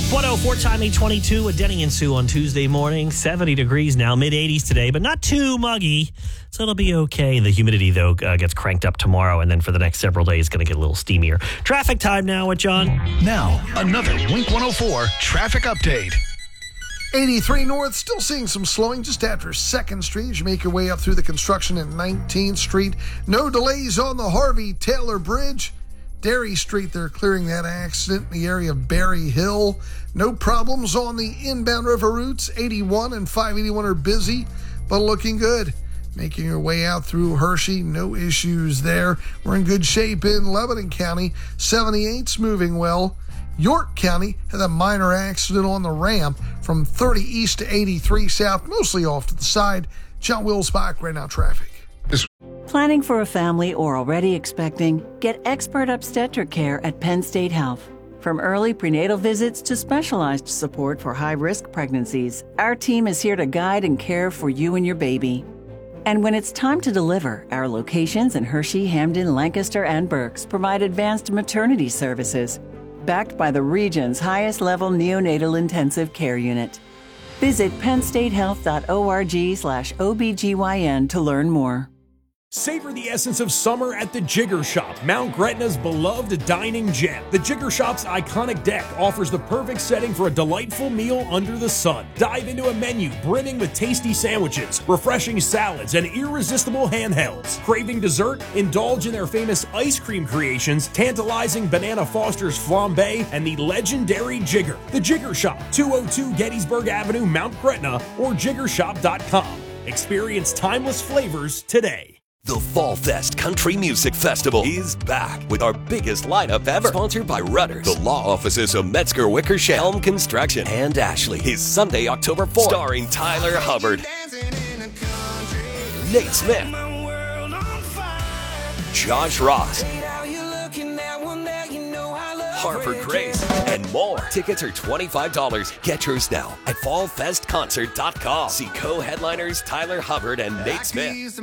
Wink 104 time 822 with Denny and Sue on Tuesday morning. 70 degrees now, mid-80s today, but not too muggy, so it'll be okay. The humidity, though, gets cranked up tomorrow, and then for the next several days, going to get a little steamier. Traffic time now with John. Now, another Wink 104 traffic update. 83 North, still seeing some slowing just after 2nd Street as you make your way up through the construction at 19th Street. No delays on the Harvey Taylor Bridge. Derry Street, they're clearing that accident in the area of Berry Hill. No problems on the inbound river routes. 81 and 581 are busy, but looking good. Making your way out through Hershey, no issues there. We're in good shape in Lebanon County. 78's moving well. York County had a minor accident on the ramp from 30 east to 83 south, mostly off to the side. John Wilsbach, right now traffic. Planning for a family or already expecting? Get expert obstetric care at Penn State Health. From early prenatal visits to specialized support for high-risk pregnancies, our team is here to guide and care for you and your baby. And when it's time to deliver, our locations in Hershey, Hamden, Lancaster, and Berks provide advanced maternity services, backed by the region's highest-level neonatal intensive care unit. Visit pennstatehealth.org/OBGYN to learn more. Savor the essence of summer at the Jigger Shop, Mount Gretna's beloved dining gem. The Jigger Shop's iconic deck offers the perfect setting for a delightful meal under the sun. Dive into a menu brimming with tasty sandwiches, refreshing salads, and irresistible handhelds. Craving dessert? Indulge in their famous ice cream creations, tantalizing Banana Foster's flambe, and the legendary Jigger. The Jigger Shop, 202 Gettysburg Avenue, Mount Gretna, or jiggershop.com. Experience timeless flavors today. The Fall Fest Country Music Festival is back with our biggest lineup ever. Sponsored by Rudders, the law offices of Metzger Wickersham, Helm Construction, and Ashley. Is Sunday, October 4th. Starring Tyler Hubbard, Nate Smith, Josh Ross, Harper Grace, and more. Tickets are $25. Get yours now at fallfestconcert.com. See co-headliners Tyler Hubbard and Nate Smith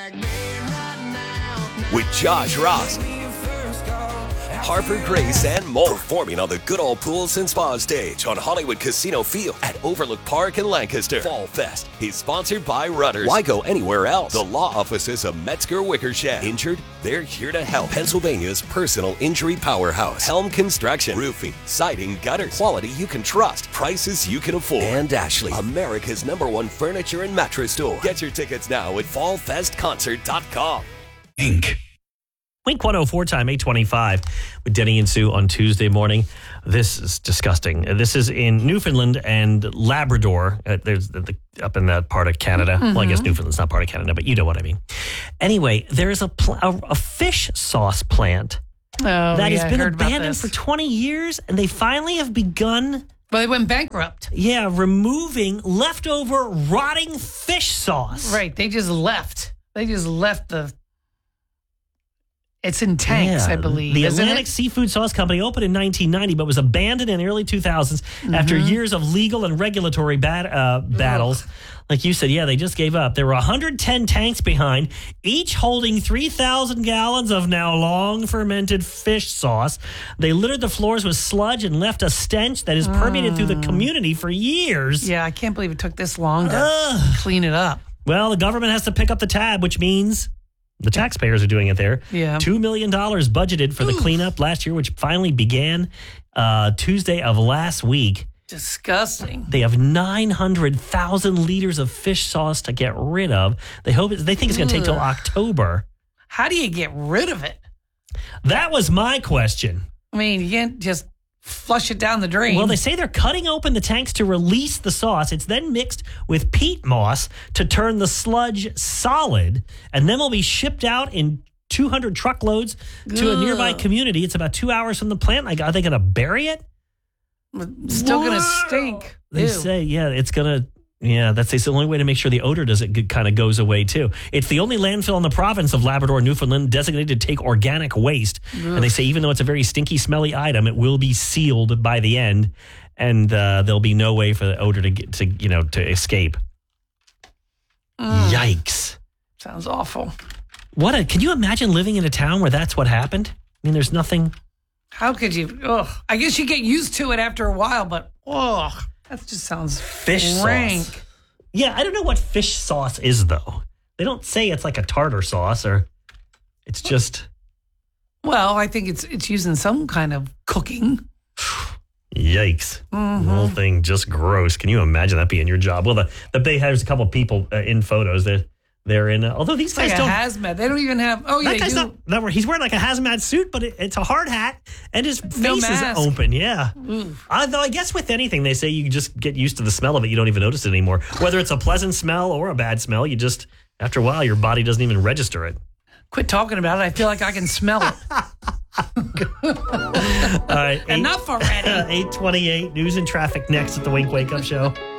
with Josh Ross, Harper Grace, and more. Performing on the Good Old Pools and Spa stage on Hollywood Casino Field at Overlook Park in Lancaster. Fall Fest is sponsored by Rudders. Why go anywhere else? The law offices of Metzger Wickersham. Injured? They're here to help. Pennsylvania's personal injury powerhouse. Helm Construction. Roofing, siding, gutters. Quality you can trust. Prices you can afford. And Ashley, America's #1 furniture and mattress store. Get your tickets now at fallfestconcert.com. Inc. Wink 104 time, 825 with Denny and Sue on Tuesday morning. This is disgusting. This is in Newfoundland and Labrador. There's up in that part of Canada. Mm-hmm. Well, I guess Newfoundland's not part of Canada, but you know what I mean. Anyway, there is a fish sauce plant that has been abandoned for 20 years, and they finally have begun... Well, they went bankrupt. Yeah, removing leftover rotting fish sauce. Right, they just left. It's in tanks, I believe. The Atlantic Seafood Sauce Company opened in 1990, but was abandoned in the early 2000s after years of legal and regulatory battles. Like you said, they just gave up. There were 110 tanks behind, each holding 3,000 gallons of now long-fermented fish sauce. They littered the floors with sludge and left a stench that has permeated through the community for years. Yeah, I can't believe it took this long to clean it up. Well, the government has to pick up the tab, which means... the taxpayers are doing it there. Yeah. $2 million budgeted for the cleanup last year, which finally began Tuesday of last week. Disgusting. They have 900,000 liters of fish sauce to get rid of. They think it's going to take till October. How do you get rid of it? That was my question. I mean, you can't just flush it down the drain. Well, they say they're cutting open the tanks to release the sauce. It's then mixed with peat moss to turn the sludge solid, and then will be shipped out in 200 truckloads to a nearby community. It's about 2 hours from the plant. Are they going to bury it? It's still going to stink. They say, it's going to... Yeah, that's the only way to make sure the odor kind of goes away, too. It's the only landfill in the province of Labrador, Newfoundland, designated to take organic waste. Ugh. And they say even though it's a very stinky, smelly item, it will be sealed by the end, and there'll be no way for the odor to escape. Yikes. Sounds awful. Can you imagine living in a town where that's what happened? I mean, there's nothing... How could you? I guess you get used to it after a while, but Oh, that just sounds Fish rank. sauce. Yeah, I don't know what fish sauce is, though. They don't say it's like a tartar sauce or it's just... Well, I think it's using some kind of cooking. Yikes. The whole thing just gross. Can you imagine that being your job? Well, there's a couple of people in photos that they're in, although these It's guys like don't... a hazmat. They don't even have... Oh, yeah, That guy's not, he's wearing like a hazmat suit, but it's a hard hat and his No face is mask. open. Yeah. Though I guess with anything, they say you just get used to the smell of it. You don't even notice it anymore. Whether it's a pleasant smell or a bad smell, you just, after a while, your body doesn't even register it. Quit talking about it. I feel like I can smell it. All right. Enough already. 8:28, news and traffic next at the Wink Wake Up Show.